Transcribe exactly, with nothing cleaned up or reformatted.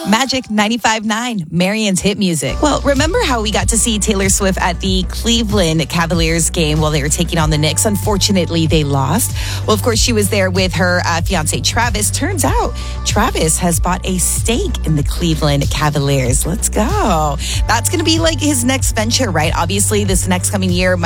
Magic ninety-five point nine, Marion's hit music. Well, remember how we got to see Taylor Swift at the Cleveland Cavaliers game while they were taking on the Knicks? Unfortunately, they lost. Well, of course, she was there with her uh, fiance, Travis. Turns out, Travis has bought a stake in the Cleveland Cavaliers. Let's go. That's going to be like his next venture, right? Obviously, this next coming year